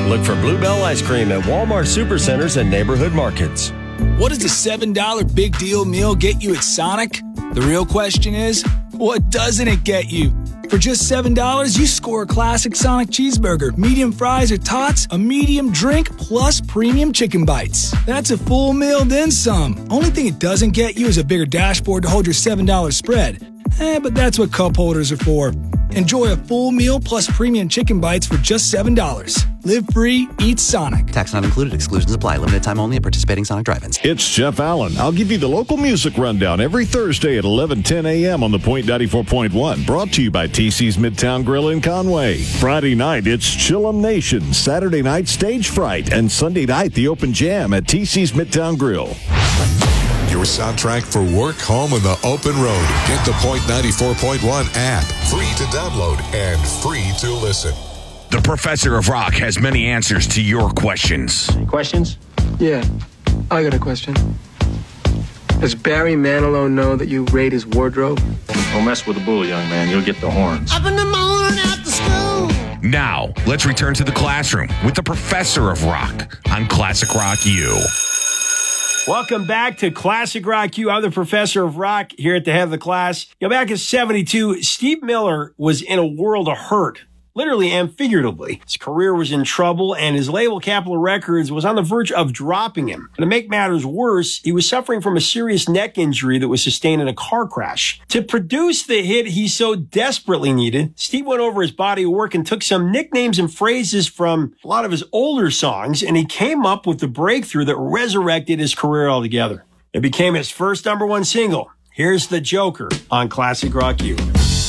Look for Bluebell Ice Cream at Walmart Supercenters and neighborhood markets. What does a $7 big deal meal get you at Sonic? The real question is, what doesn't it get you? For just $7, you score a classic Sonic cheeseburger, medium fries or tots, a medium drink, plus premium chicken bites. That's a full meal, then some. Only thing it doesn't get you is a bigger dashboard to hold your $7 spread. But that's what cup holders are for. Enjoy a full meal plus premium chicken bites for just $7. Live free, eat Sonic. Tax not included. Exclusions apply. Limited time only at participating Sonic drive-ins. It's Jeff Allen. I'll give you the local music rundown every Thursday at 11:10 a.m. on the Point 94.1. Brought to you by TC's Midtown Grill in Conway. Friday night, it's Chillum Nation. Saturday night, Stage Fright. And Sunday night, the Open Jam at TC's Midtown Grill. Your soundtrack for work, home, and the open road. Get the Point 94.1 app. Free to download and free to listen. The Professor of Rock has many answers to your questions. Questions? Yeah, I got a question. Does Barry Manilow know that you raid his wardrobe? Don't mess with the bull, young man. You'll get the horns. Up in the morning after school. Now, let's return to the classroom with the Professor of Rock on Classic Rock U. Welcome back to Classic Rock U. I'm the Professor of Rock here at the head of the class. Back in 72, Steve Miller was in a world of hurt, literally and figuratively. His career was in trouble, and his label, Capitol Records, was on the verge of dropping him. And to make matters worse, he was suffering from a serious neck injury that was sustained in a car crash. To produce the hit he so desperately needed, Steve went over his body of work and took some nicknames and phrases from a lot of his older songs, and he came up with the breakthrough that resurrected his career altogether. It became his first #1 single. Here's The Joker on Classic Rock U.